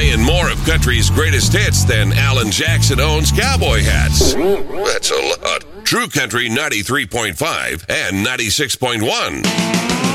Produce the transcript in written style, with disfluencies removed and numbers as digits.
Playing more of country's greatest hits than Alan Jackson owns cowboy hats. That's a lot. True Country 93.5 and 96.1.